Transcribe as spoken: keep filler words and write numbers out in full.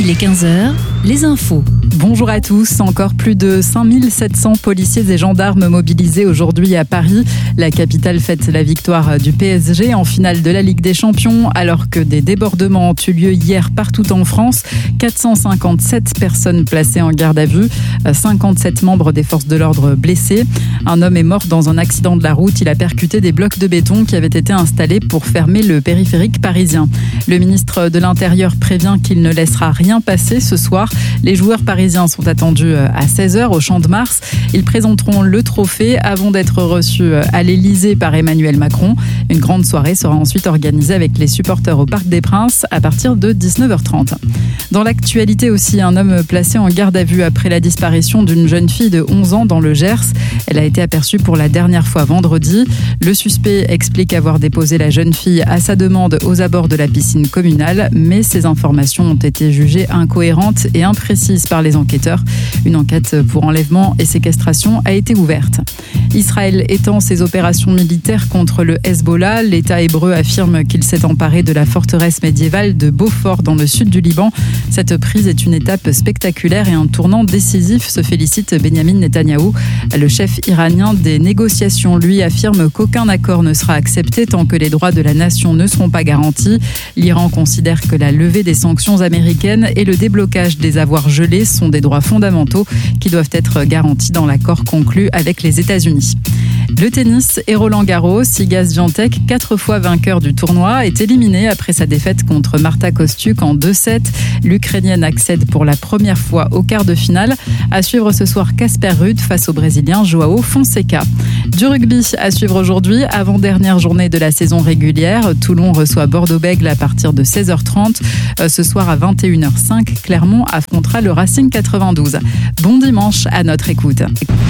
Il est quinze heures, les infos. Bonjour à tous. Encore plus de cinq mille sept cents policiers et gendarmes mobilisés aujourd'hui à Paris. La capitale fête la victoire du P S G en finale de la Ligue des Champions, alors que des débordements ont eu lieu hier partout en France. quatre cent cinquante-sept personnes placées en garde à vue, cinquante-sept membres des forces de l'ordre blessés. Un homme est mort dans un accident de la route. Il a percuté des blocs de béton qui avaient été installés pour fermer le périphérique parisien. Le ministre de l'Intérieur prévient qu'il ne laissera rien passer ce soir. Les joueurs parisiens sont attendus à seize heures au Champ de Mars. Ils présenteront le trophée avant d'être reçus à l'Élysée par Emmanuel Macron. Une grande soirée sera ensuite organisée avec les supporters au Parc des Princes à partir de dix-neuf heures trente. Dans l'actualité aussi, un homme placé en garde à vue après la disparition d'une jeune fille de onze ans dans le Gers. Elle a été aperçue pour la dernière fois vendredi. Le suspect explique avoir déposé la jeune fille à sa demande aux abords de la piscine communale, mais ces informations ont été jugées incohérentes et imprécises par les enquêteurs. Une enquête pour enlèvement et séquestration a été ouverte. Israël étend ses opérations militaires contre le Hezbollah. L'État hébreu affirme qu'il s'est emparé de la forteresse médiévale de Beaufort dans le sud du Liban. Cette prise est une étape spectaculaire et un tournant décisif, se félicite Benyamin Netanyahou. Le chef iranien des négociations, lui, affirme qu'aucun accord ne sera accepté tant que les droits de la nation ne seront pas garantis. L'Iran considère que la levée des sanctions américaines et le déblocage des avoirs gelés sont des droits fondamentaux qui doivent être garantis dans l'accord conclu avec les États-Unis. Le tennis et Roland Garros, Iga Swiatek, quatre fois vainqueur du tournoi, est éliminé après sa défaite contre Marta Kostyuk en deux sept. L'Ukrainienne accède pour la première fois au quart de finale. À suivre ce soir Casper Ruud face au Brésilien Joao Fonseca. Du rugby à suivre aujourd'hui, avant-dernière journée de la saison régulière. Toulon reçoit Bordeaux-Bègles à partir de seize heures trente. Ce soir à vingt et une heures cinq, Clermont affrontera le Racing quatre-vingt-douze. Bon dimanche à notre écoute.